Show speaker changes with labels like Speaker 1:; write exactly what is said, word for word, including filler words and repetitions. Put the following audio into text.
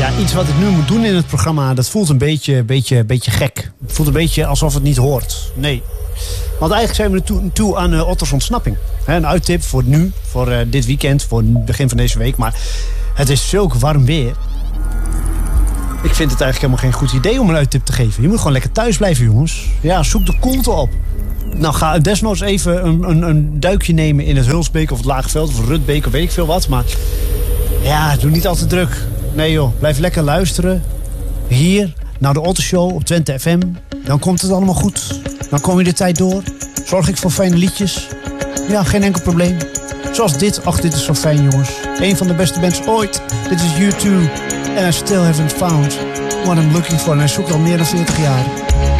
Speaker 1: Ja, iets wat ik nu moet doen in het programma, dat voelt een beetje, beetje, beetje gek. Het voelt een beetje alsof het niet hoort. Nee. Want eigenlijk zijn we toe, toe aan uh, Otters ontsnapping. He, een uittip voor nu, voor uh, dit weekend, voor het begin van deze week. Maar het is zulk warm weer. Ik vind het eigenlijk helemaal geen goed idee om een uittip te geven. Je moet gewoon lekker thuis blijven, jongens. Ja, zoek de koelte op. Nou, ga desnoods even een, een, een duikje nemen in het Hulsbeek of het Laagveld of Rutbeek of weet ik veel wat. Maar ja, doe niet al te druk. Nee joh, blijf lekker luisteren. Hier, naar de Ottershow op Twente F M. Dan komt het allemaal goed. Dan kom je de tijd door. Zorg ik voor fijne liedjes. Ja, geen enkel probleem. Zoals dit. Ach, dit is zo fijn, jongens. Eén van de beste bands ooit. Dit is U twee. And I still haven't found what I'm looking for. En hij zoekt al meer dan veertig jaar.